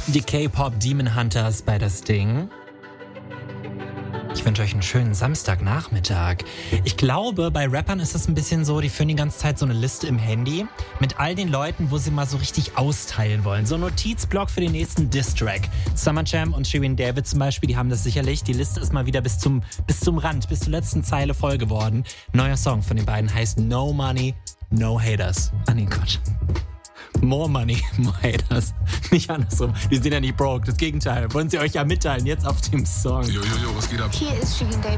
Die K-Pop Demon Hunters bei das Ding. Ich wünsche euch einen schönen Samstagnachmittag. Ich glaube, bei Rappern ist es ein bisschen so, die führen die ganze Zeit so eine Liste im Handy mit all den Leuten, wo sie mal so richtig austeilen wollen. So ein Notizblock für den nächsten Diss-Track. Summer Jam und Shirin David zum Beispiel, die haben das sicherlich. Die Liste ist mal wieder bis zum Rand, bis zur letzten Zeile voll geworden. Neuer Song von den beiden heißt No Money, No Haters. Ah nee, Gott. More Money, More Haters. Nicht andersrum. Die sind ja nicht broke. Das Gegenteil. Wollen sie euch ja mitteilen, jetzt auf dem Song. Jo, was geht ab? Hier ist Shirin David.